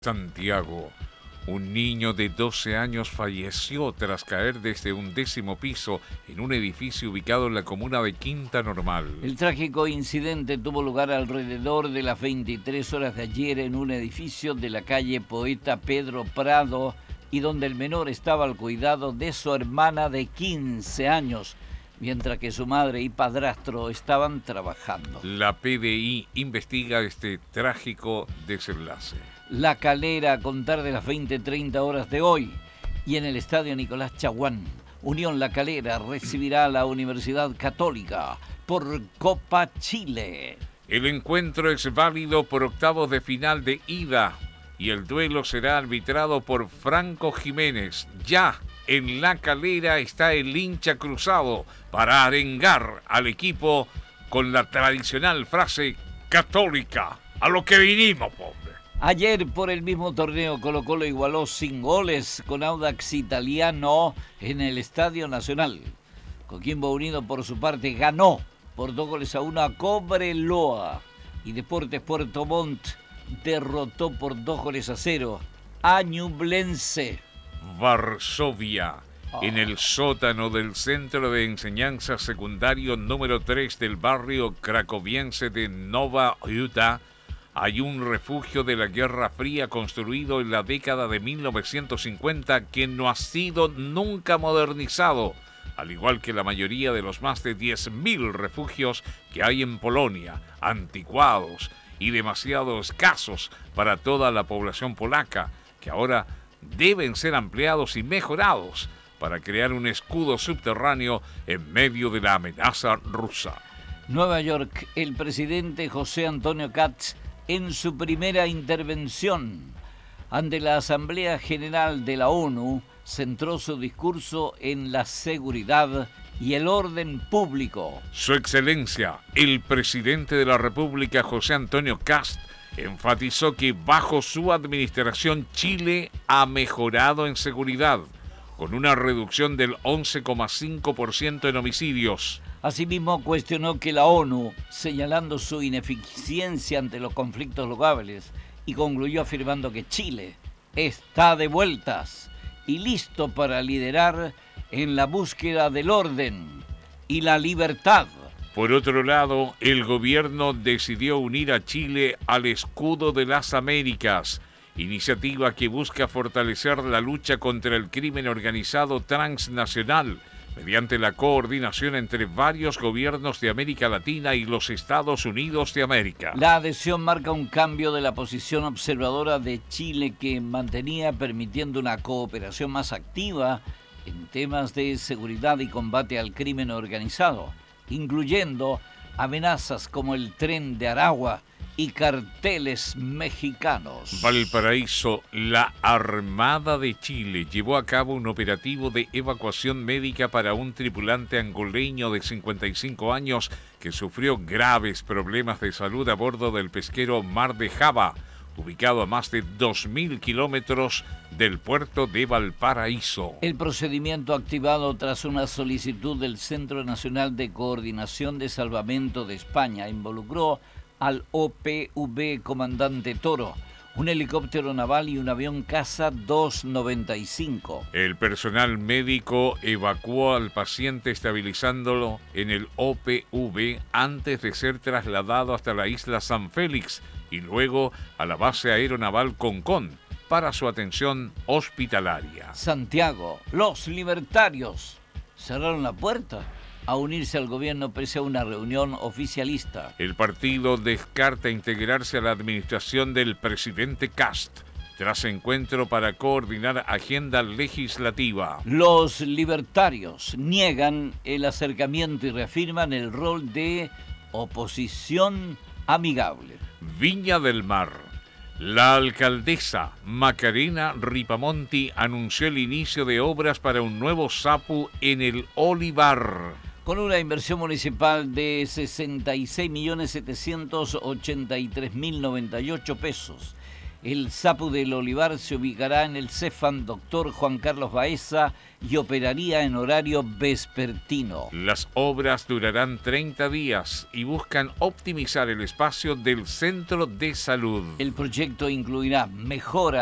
Santiago. Un niño de 12 años falleció tras caer desde un 10º piso en un edificio ubicado en la comuna de Quinta Normal. El trágico incidente tuvo lugar alrededor de las 23 horas de ayer en un edificio de la calle Poeta Pedro Prado y donde el menor estaba al cuidado de su hermana de 15 años, mientras que su madre y padrastro estaban trabajando. La PDI investiga este trágico desenlace. La Calera, a contar de las 20:30 horas de hoy, y en el estadio Nicolás Chaguán, Unión La Calera recibirá a la Universidad Católica por Copa Chile. El encuentro es válido por octavos de final de ida y el duelo será arbitrado por Franco Jiménez. Ya en La Calera está el hincha cruzado para arengar al equipo con la tradicional frase católica. A lo que vinimos, pobre. Ayer por el mismo torneo Colo-Colo igualó sin goles con Audax Italiano en el Estadio Nacional. Coquimbo Unido por su parte ganó por 2-1 a Cobreloa y Deportes Puerto Montt derrotó por 2-0 a Ñublense. Varsovia, en el sótano del Centro de Enseñanza Secundario número 3 del barrio cracoviense de Nova Utah, hay un refugio de la Guerra Fría construido en la década de 1950 que no ha sido nunca modernizado, al igual que la mayoría de los más de 10.000 refugios que hay en Polonia, anticuados y demasiado escasos para toda la población polaca, que ahora deben ser ampliados y mejorados para crear un escudo subterráneo en medio de la amenaza rusa. Nueva York, el presidente José Antonio Katz, en su primera intervención ante la Asamblea General de la ONU, centró su discurso en la seguridad y el orden público. Su Excelencia, el presidente de la República, José Antonio Kast, enfatizó que bajo su administración Chile ha mejorado en seguridad, con una reducción del 11,5% en homicidios. Asimismo, cuestionó que la ONU, señalando su ineficiencia ante los conflictos locales, y concluyó afirmando que Chile está de vueltas y listo para liderar en la búsqueda del orden y la libertad. Por otro lado, el gobierno decidió unir a Chile al Escudo de las Américas, iniciativa que busca fortalecer la lucha contra el crimen organizado transnacional mediante la coordinación entre varios gobiernos de América Latina y los Estados Unidos de América. La adhesión marca un cambio de la posición observadora de Chile que mantenía, permitiendo una cooperación más activa en temas de seguridad y combate al crimen organizado, incluyendo amenazas como el Tren de Aragua y carteles mexicanos. Valparaíso, la Armada de Chile llevó a cabo un operativo de evacuación médica para un tripulante angoleño de 55 años que sufrió graves problemas de salud a bordo del pesquero Mar de Java, ubicado a más de 2.000 kilómetros del puerto de Valparaíso. El procedimiento activado tras una solicitud del Centro Nacional de Coordinación de Salvamento de España involucró al OPV Comandante Toro, un helicóptero naval y un avión caza 295. El personal médico evacuó al paciente estabilizándolo en el OPV antes de ser trasladado hasta la isla San Félix y luego a la base aeronaval Concón para su atención hospitalaria. Santiago, los libertarios cerraron la puerta a unirse al gobierno pese a una reunión oficialista. El partido descarta integrarse a la administración del presidente Kast tras encuentro para coordinar agenda legislativa. Los libertarios niegan el acercamiento y reafirman el rol de oposición amigable. Viña del Mar. La alcaldesa Macarena Ripamonti anunció el inicio de obras para un nuevo SAPU en el Olivar. Con una inversión municipal de 66.783.098 pesos, El Sapu del Olivar se ubicará en el Cefam Dr. Juan Carlos Baeza y operaría en horario vespertino. Las obras durarán 30 días y buscan optimizar el espacio del centro de salud. El proyecto incluirá mejora